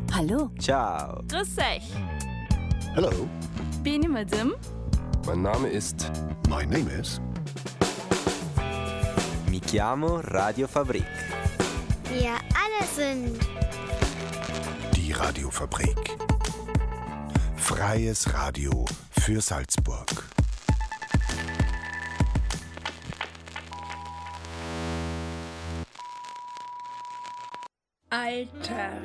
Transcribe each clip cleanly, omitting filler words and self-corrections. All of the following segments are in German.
Hallo. Ciao. Grüß euch. Hello, Bin ich Madame? mein Name ist. My name is. Mi chiamo Radio Fabrik. Wir alle sind Die Radiofabrik. Freies Radio für Salzburg. Alter.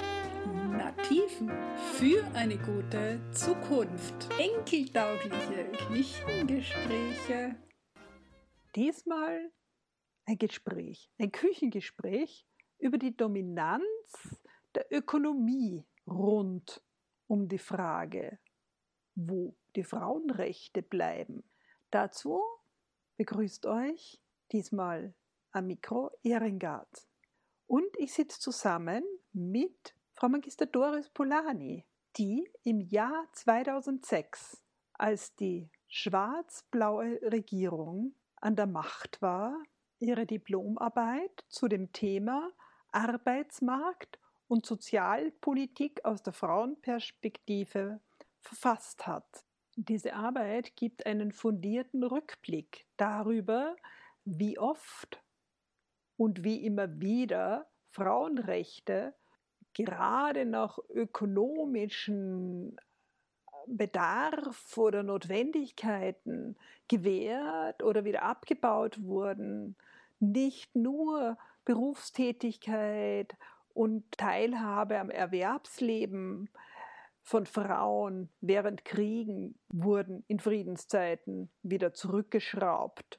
Nativen für eine gute Zukunft. Enkeltaugliche Küchengespräche. Diesmal ein Gespräch, ein Küchengespräch über die Dominanz der Ökonomie rund um die Frage, wo die Frauenrechte bleiben. Dazu begrüßt euch diesmal am Mikro Ehrengard. Und ich sitze zusammen mit Frau Magister Doris Polani, die im Jahr 2006, als die schwarz-blaue Regierung an der Macht war, ihre Diplomarbeit zu dem Thema Arbeitsmarkt und Sozialpolitik aus der Frauenperspektive verfasst hat. Diese Arbeit gibt einen fundierten Rückblick darüber, wie oft und wie immer wieder Frauenrechte gerade nach ökonomischen Bedarf oder Notwendigkeiten gewährt oder wieder abgebaut wurden, nicht nur Berufstätigkeit und Teilhabe am Erwerbsleben von Frauen während Kriegen wurden in Friedenszeiten wieder zurückgeschraubt.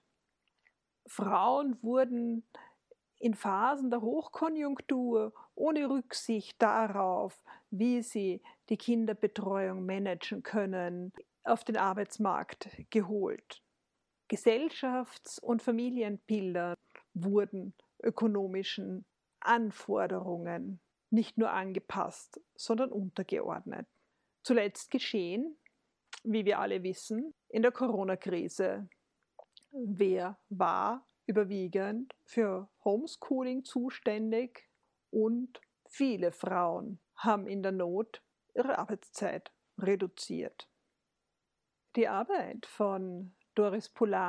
Frauen wurden in Phasen der Hochkonjunktur ohne Rücksicht darauf, wie sie die Kinderbetreuung managen können, auf den Arbeitsmarkt geholt. Gesellschafts- und Familienbilder wurden ökonomischen Anforderungen nicht nur angepasst, sondern untergeordnet. Zuletzt geschehen, wie wir alle wissen, in der Corona-Krise. Wer war überwiegend für Homeschooling zuständig und viele Frauen haben in der Not ihre Arbeitszeit reduziert. Die Arbeit von Doris Polani